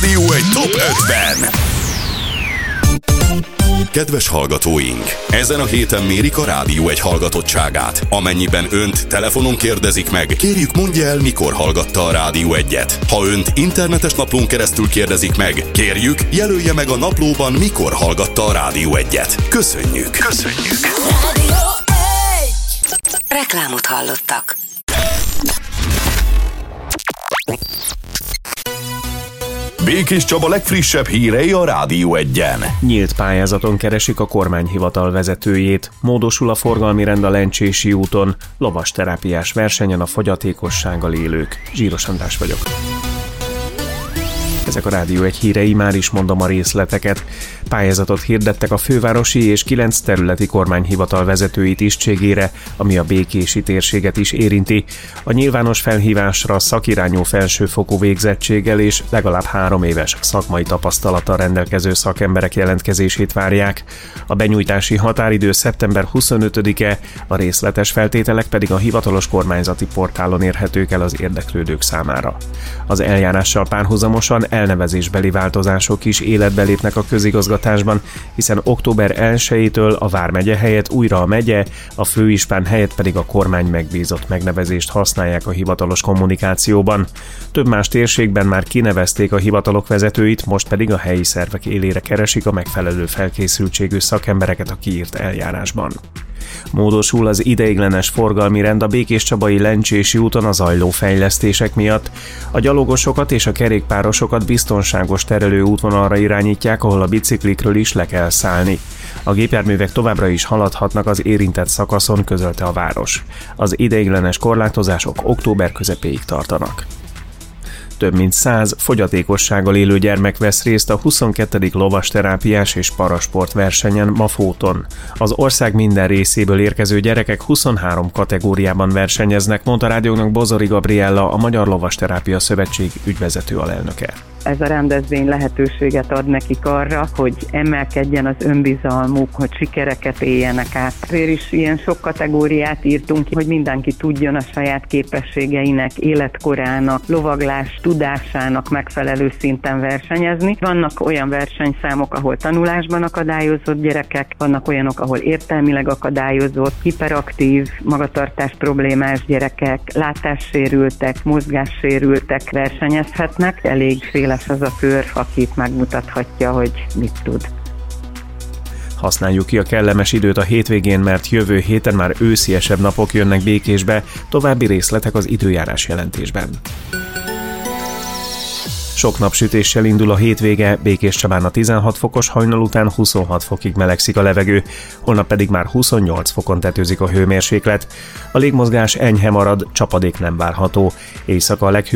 Rádió egy Top 5-ben. Kedves hallgatóink! Ezen a héten mérik a Rádió egy hallgatottságát. Amennyiben önt telefonon kérdezik meg, kérjük mondja el, mikor hallgatta a Rádió 1-et. Ha önt internetes naplón keresztül kérdezik meg, kérjük, jelölje meg a naplóban, mikor hallgatta a Rádió 1-et. Köszönjük! Köszönjük! Rádió 1! Reklámot hallottak. Békés Csaba legfrissebb hírei a Rádió 1-en. Nyílt pályázaton keresik a kormányhivatal vezetőjét. Módosul a forgalmi rend a Lencsési úton. Lovasterápiás versenyen a fogyatékossággal élők. Zsíros András vagyok. Ezek a Rádió 1 hírei, már is mondom a részleteket. Pályázatot hirdettek a fővárosi és 9 területi kormányhivatal vezetői tisztségére, ami a békési térséget is érinti. A nyilvános felhívásra szakirányú felsőfokú végzettséggel és legalább 3 éves szakmai tapasztalattal rendelkező szakemberek jelentkezését várják. A benyújtási határidő szeptember 25-e, a részletes feltételek pedig a hivatalos kormányzati portálon érhetők el az érdeklődők számára. Az eljárással párhuzamosan elnevezésbeli változások is életbe lépnek a közigazgatásban, hiszen október 1-től a vármegye helyett újra a megye, a főispán helyett pedig a kormány megbízott megnevezést használják a hivatalos kommunikációban. Több más térségben már kinevezték a hivatalok vezetőit, most pedig a helyi szervek élére keresik a megfelelő felkészültségű szakembereket a kiírt eljárásban. Módosul az ideiglenes forgalmi rend a Békéscsabai Lencsési úton a zajló fejlesztések miatt. A gyalogosokat és a kerékpárosokat biztonságos terelő útvonalra irányítják, ahol a biciklikről is le kell szállni. A gépjárművek továbbra is haladhatnak az érintett szakaszon, közölte a város. Az ideiglenes korlátozások október közepéig tartanak. Több mint 100 fogyatékossággal élő gyermek vesz részt a 22. lovasterápiás és parasport versenyen Mafóton. Az ország minden részéből érkező gyerekek 23 kategóriában versenyeznek, mondta rádiónak Bozori Gabriella, a Magyar Lovasterápia Szövetség ügyvezető alelnöke. Ez a rendezvény lehetőséget ad nekik arra, hogy emelkedjen az önbizalmuk, hogy sikereket éljenek át. Ezért is ilyen sok kategóriát írtunk ki, hogy mindenki tudjon a saját képességeinek, életkorának, lovaglás tudásának megfelelő szinten versenyezni. Vannak olyan versenyszámok, ahol tanulásban akadályozott gyerekek, vannak olyanok, ahol értelmileg akadályozott, hiperaktív, magatartás problémás gyerekek, látássérültek, mozgássérültek versenyezhetnek. Elég széles az a kör, akit megmutathatja, hogy mit tud. Használjuk ki a kellemes időt a hétvégén, mert jövő héten már ősziesebb napok jönnek Békésbe, további részletek az időjárás jelentésben. Sok napsütéssel indul a hétvége, Békéscsabán a 16 fokos, hajnal után 26 fokig melegszik a levegő, holnap pedig már 28 fokon tetőzik a hőmérséklet. A légmozgás enyhe marad, csapadék nem várható. Éjszaka a